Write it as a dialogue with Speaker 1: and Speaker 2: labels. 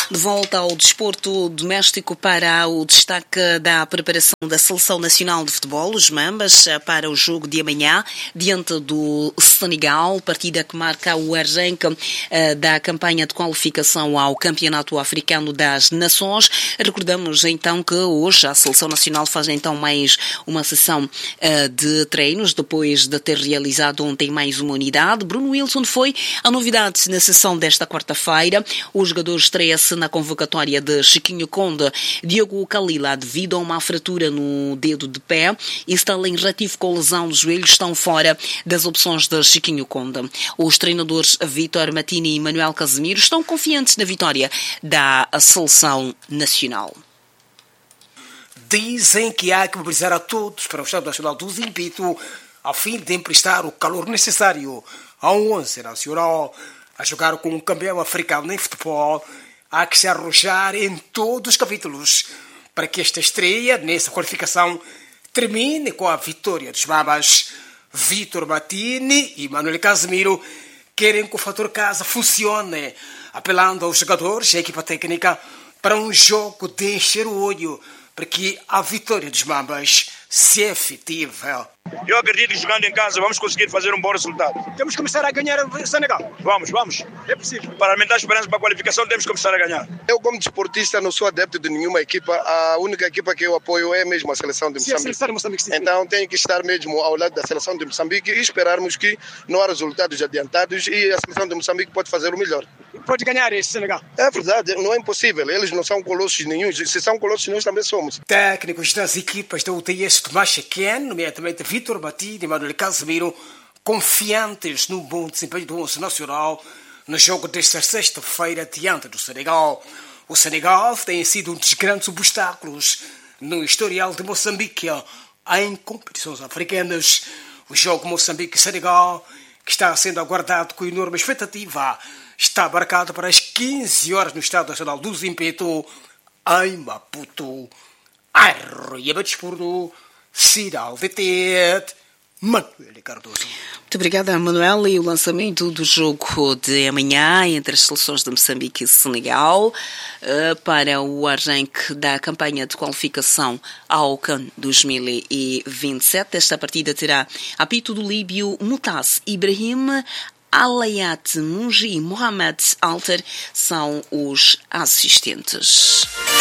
Speaker 1: De volta ao desporto doméstico para o destaque da preparação da Seleção Nacional de Futebol, os Mambas, para o jogo de amanhã, diante do Senegal, partida que marca o arranque da campanha de qualificação ao Campeonato Africano das Nações. Recordamos então que hoje a Seleção Nacional faz então mais uma sessão de treinos, depois de ter realizado ontem mais uma unidade. Bruno Wilson foi a novidade na sessão desta quarta-feira. O jogador estreia-se na convocatória de Chiquinho Conde. Diogo Kalila, devido a uma fratura no dedo de pé, e Stanley Rativo com lesão de joelho estão fora das opções de Chiquinho Conde. Os treinadores Vítor Matini e Manuel Casemiro estão confiantes na vitória da Seleção Nacional.
Speaker 2: Dizem que há que mobilizar a todos para o Estado Nacional do Zimbito a fim de emprestar o calor necessário ao 11 nacional a jogar com um campeão africano em futebol. Há que se arrojar em todos os capítulos para que esta estreia nessa qualificação termine com a vitória dos Mambas. Vítor Matini e Manuel Casemiro querem que o fator casa funcione, apelando aos jogadores e à equipa técnica para um jogo de encher o olho, para que a vitória dos Mambas seja efetiva.
Speaker 3: Eu acredito que jogando em casa vamos conseguir fazer um bom resultado.
Speaker 4: Temos que começar a ganhar o Senegal.
Speaker 3: Vamos.
Speaker 4: É possível.
Speaker 3: Para aumentar a esperança para a qualificação temos que começar a ganhar.
Speaker 5: Eu, como desportista, não sou adepto de nenhuma equipa. A única equipa que eu apoio é mesmo a seleção de Moçambique.
Speaker 4: Sim, a seleção de Moçambique, sim.
Speaker 5: Então tenho que estar mesmo ao lado da seleção de Moçambique e esperarmos que não há resultados adiantados e a seleção de Moçambique pode fazer o melhor.
Speaker 4: Pode ganhar esse Senegal.
Speaker 5: É verdade, não é impossível. Eles não são colossos nenhum. Se são colossos, nós também somos.
Speaker 2: Técnicos das equipas da UTS Tomás Chequen, nomeadamente Vítor Matini e Manuel Casemiro, confiantes no bom desempenho do 11 nacional no jogo desta sexta-feira diante do Senegal. O Senegal tem sido um dos grandes obstáculos no historial de Moçambique em competições africanas. O jogo Moçambique-Senegal, que está sendo aguardado com enorme expectativa, está marcado para as 15 horas no Estádio Nacional do Zimpeto, em Maputo. Arroia Desporto, Cidade de Tete, Manuel Cardoso.
Speaker 1: Muito obrigada, Manuel. E o lançamento do jogo de amanhã entre as seleções de Moçambique e Senegal para o arranque da campanha de qualificação ao CAN 2027. Esta partida terá apito do líbio Mutaz Ibrahim, Alayat Mungi e Mohamed Alter são os assistentes.